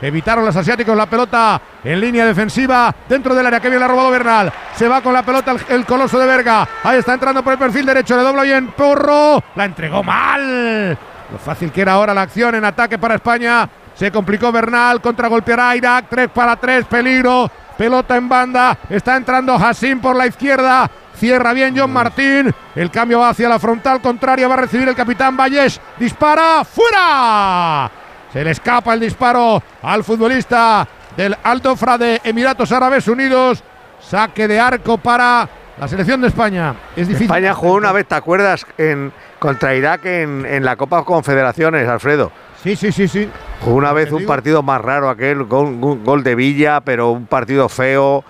Evitaron los asiáticos la pelota en línea defensiva dentro del área. Que bien la ha robado Bernal. Se va con la pelota el coloso de Berga. Ahí está entrando por el perfil derecho. Le dobla bien Porro. La entregó mal. Lo fácil que era ahora la acción en ataque para España. Se complicó Bernal. Contragolpeará Irak. 3-3. Peligro. Pelota en banda. Está entrando Hassim por la izquierda. Cierra bien John Martín. El cambio va hacia la frontal contraria. Va a recibir el capitán Valles. Dispara. ¡Fuera! Se le escapa el disparo al futbolista del Al Dhofra de Emiratos Árabes Unidos. Saque de arco para la selección de España. Es difícil. España jugó una vez, ¿te acuerdas? Contra Irak en la Copa Confederaciones, Alfredo. Sí. Jugó una vez un partido más raro aquel, gol de Villa, pero un partido feo.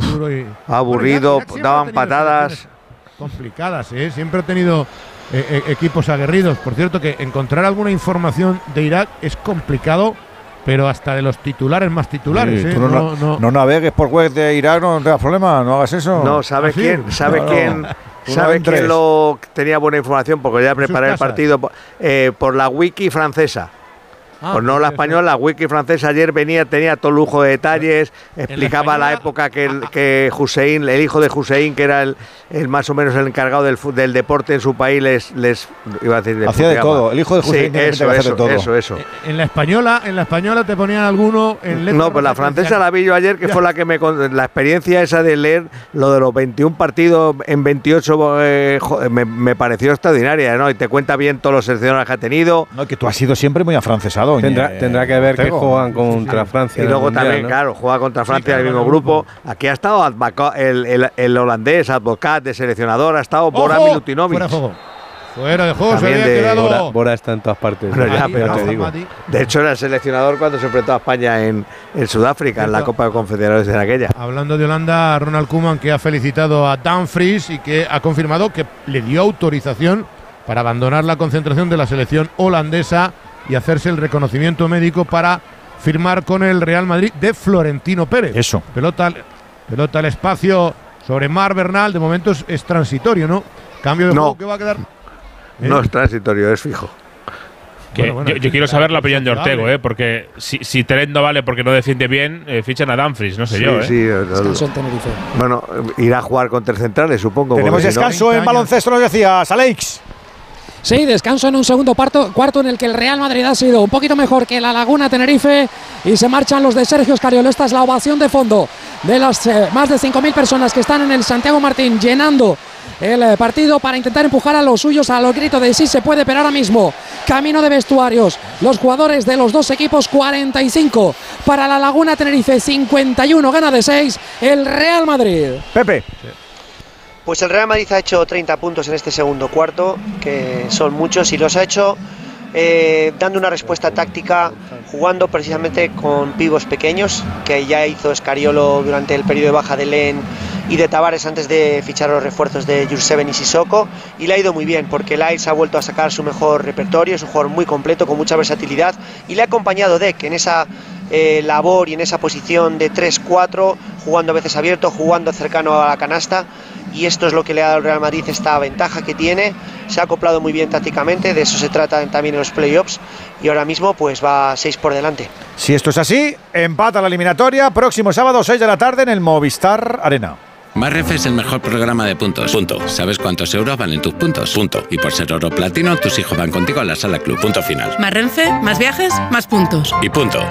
Aburrido, bueno, daban patadas complicadas, siempre ha tenido equipos aguerridos. Por cierto, que encontrar alguna información de Irak es complicado, pero hasta de los titulares más titulares. Sí, no navegues por web de Irak, no tengas problema, no hagas eso. No, ¿sabe quién? ¿Sabe quién lo tenía buena información? Porque ya preparé el partido por la wiki francesa. Pues no la española, la wiki francesa ayer tenía todo lujo de detalles, explicaba la época que Hussein, el hijo de Hussein, que era el más o menos el encargado del deporte en su país, les iba a decir, hacía de todo, el hijo de Hussein hacía de todo. Eso. En la española te ponían alguno en letras. No, pues la francesa la vi yo ayer, que fue la que la experiencia esa de leer lo de los 21 partidos en 28 me pareció extraordinaria, ¿no? Y te cuenta bien todos los seleccionados que ha tenido. No, que tú has sido siempre muy afrancesado. Tendrá que ver que juegan contra Francia. Y luego también, claro, juega contra Francia en el mismo grupo. Aquí ha estado el holandés, Advocat, de seleccionador, ha estado Bora Milutinovic. Fuera de juego, se había quedado. Bora está en todas partes. Pero te digo. De hecho, era el seleccionador cuando se enfrentó a España en Sudáfrica, en la Copa de Confederaciones de aquella. Hablando de Holanda, Ronald Koeman, que ha felicitado a Dumfries y que ha confirmado que le dio autorización para abandonar la concentración de la selección holandesa y hacerse el reconocimiento médico para firmar con el Real Madrid de Florentino Pérez. Eso. Pelota al espacio sobre Mar Bernal. De momento es transitorio, ¿no? Cambio de juego que va a quedar. No es transitorio, es fijo. Yo quiero saber la opinión de Ortego, porque si Trent no vale porque no defiende bien, fichan a Dumfries, no sé yo. Sí, descanso en Tenerife. Bueno, irá a jugar con tres centrales, supongo. Tenemos descanso en baloncesto, nos decías, Alex. Sí, descanso en un segundo cuarto en el que el Real Madrid ha sido un poquito mejor que la Laguna Tenerife y se marchan los de Sergio Escariolo. Esta es la ovación de fondo de las más de 5.000 personas que están en el Santiago Martín llenando el partido para intentar empujar a los suyos a los gritos de sí se puede, pero ahora mismo camino de vestuarios los jugadores de los dos equipos. 45 para la Laguna Tenerife, 51 gana de 6 el Real Madrid. Pepe. Pues el Real Madrid ha hecho 30 puntos en este segundo cuarto, que son muchos, y los ha hecho dando una respuesta táctica, jugando precisamente con pívos pequeños, que ya hizo Escariolo durante el periodo de baja de Len y de Tavares antes de fichar los refuerzos de Jurseven y Sissoko, y le ha ido muy bien porque Lyles ha vuelto a sacar su mejor repertorio, es un jugador muy completo, con mucha versatilidad, y le ha acompañado Dec en esa labor y en esa posición de 3-4, jugando a veces abierto, jugando cercano a la canasta, y esto es lo que le ha dado al Real Madrid esta ventaja que tiene. Se ha acoplado muy bien tácticamente, de eso se trata también en los playoffs, y ahora mismo pues va 6 por delante. Si esto es así, empata la eliminatoria, próximo sábado 6 de la tarde en el Movistar Arena. Marref es el mejor programa de puntos. Punto. ¿Sabes cuántos euros valen tus puntos? Punto. Y por ser oro platino, tus hijos van contigo a la sala club. Punto final. Más Renfe, más viajes, más puntos. Y punto.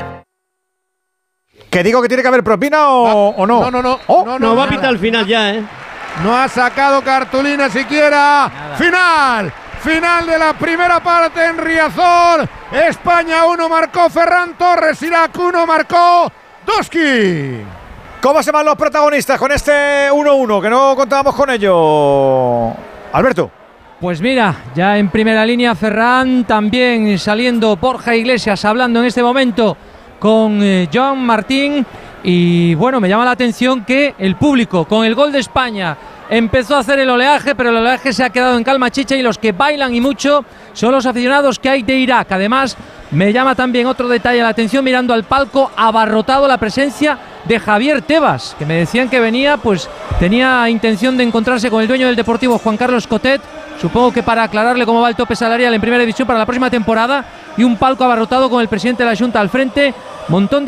¿Que digo que tiene que haber propina o no? No va a pitar al final ya, No ha sacado cartulina siquiera. Nada. Final de la primera parte en Riazor. España 1 marcó Ferran Torres, Irak 1 marcó Doski. ¿Cómo se van los protagonistas con este 1-1 que no contábamos con ello? Alberto. Pues mira, ya en primera línea Ferran, también saliendo Borja Iglesias, hablando en este momento con John Martín. Y bueno, me llama la atención que el público con el gol de España empezó a hacer el oleaje, pero el oleaje se ha quedado en calma chicha, y los que bailan y mucho son los aficionados que hay de Irak. Además, me llama también otro detalle la atención, mirando al palco, abarrotado, la presencia de Javier Tebas, que me decían que venía, pues tenía intención de encontrarse con el dueño del Deportivo, Juan Carlos Cotet, supongo que para aclararle cómo va el tope salarial en primera división para la próxima temporada, y un palco abarrotado con el presidente de la Junta al frente, montón de